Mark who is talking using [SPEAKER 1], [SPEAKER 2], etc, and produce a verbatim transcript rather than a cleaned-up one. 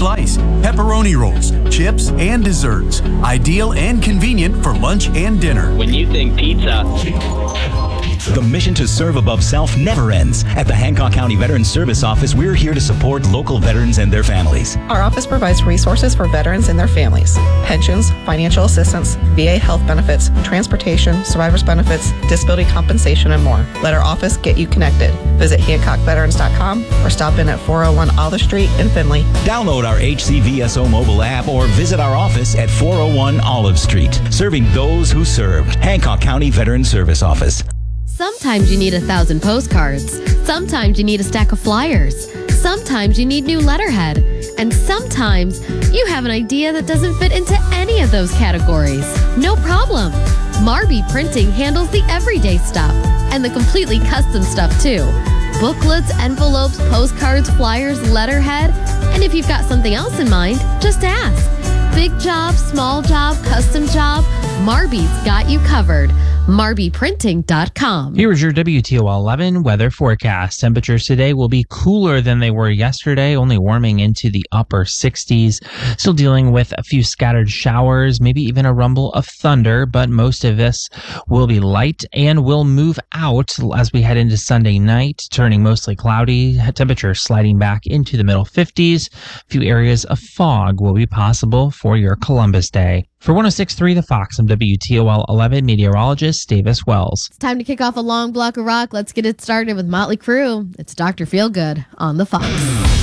[SPEAKER 1] slice, pepperoni rolls, chips, and desserts. Ideal and convenient for lunch and dinner.
[SPEAKER 2] When you think pizza,
[SPEAKER 3] the mission to serve above self never ends. At the Hancock County Veterans Service Office, we're here to support local veterans and their families.
[SPEAKER 4] Our office provides resources for veterans and their families. Pensions, financial assistance, V A health benefits, transportation, survivors benefits, disability compensation, and more. Let our office get you connected. Visit hancock veterans dot com or stop in at four oh one Olive Street in Findlay.
[SPEAKER 3] Download our H C V S O mobile app or visit our office at four oh one Olive Street. Serving those who served. Hancock County Veterans Service Office.
[SPEAKER 5] Sometimes you need a thousand postcards. Sometimes you need a stack of flyers. Sometimes you need new letterhead. And sometimes you have an idea that doesn't fit into any of those categories. No problem. Marby Printing handles the everyday stuff and the completely custom stuff too. Booklets, envelopes, postcards, flyers, letterhead. And if you've got something else in mind, just ask. Big job, small job, custom job, Marby's got you covered. Marby Printing dot com.
[SPEAKER 6] Here is your W T O L eleven weather forecast. Temperatures today will be cooler than they were yesterday, only warming into the upper sixties. Still dealing with a few scattered showers, maybe even a rumble of thunder, but most of this will be light and will move out as we head into Sunday night, turning mostly cloudy. Temperatures sliding back into the middle fifties. A few areas of fog will be possible for your Columbus Day. For one oh six point three The Fox, I'm W T O L eleven meteorologist Davis Wells.
[SPEAKER 5] It's time to kick off a long block of rock. Let's get it started with Motley Crue. It's Doctor Feelgood on The Fox.